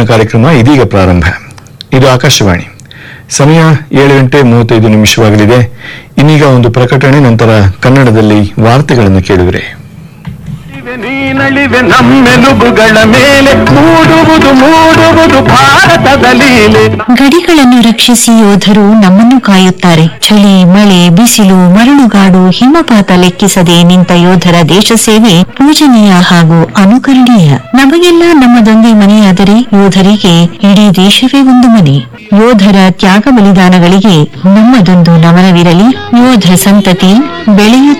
ಕಾರ್ಯಕ್ರಮ ಇದೀಗ ಪ್ರಾರಂಭ. ಇದು ಆಕಾಶವಾಣಿ. ಸಮಯ 7:35 ಇನ್ನೀಗ ಒಂದು ಪ್ರಕಟಣೆ, ನಂತರ ಕನ್ನಡದಲ್ಲಿ ವಾರ್ತೆಗಳನ್ನು ಕೇಳುವಿರಿ. ನೀನಳಿವೆ ನಮ್ಮೆಲುಬುಗಳ ಮೇಲೆ ಮೂಡುವುದು ಭಾರತದ ಲೀಲೆ. ಗಡಿಗಳನ್ನು ರಕ್ಷಿಸಿ ಯೋಧರು ನಮ್ಮನ್ನು ಕಾಯುತ್ತಾರೆ. ಚಳಿ, ಮಳೆ, ಬಿಸಿಲು, ಮರಳುಗಾಡು, ಹಿಮಪಾತ ಲೆಕ್ಕಿಸದೆ ನಿಂತ ಯೋಧರ ದೇಶ ಸೇವೆ ಪೂಜನೀಯ ಹಾಗೂ ಅನುಕರಣೀಯ. ನಮಗೆಲ್ಲ ನಮ್ಮದೊಂದೇ ಮನೆಯಾದರೆ ಯೋಧರಿಗೆ ಇಡೀ ದೇಶವೇ ಒಂದು ಮನೆ. ಯೋಧರ ತ್ಯಾಗ ಬಲಿದಾನಗಳಿಗೆ ನಮ್ಮದೊಂದು ನಮನವಿರಲಿ. ಯೋಧ ಸಂತತಿ ಬೆಳೆಯುತ್ತ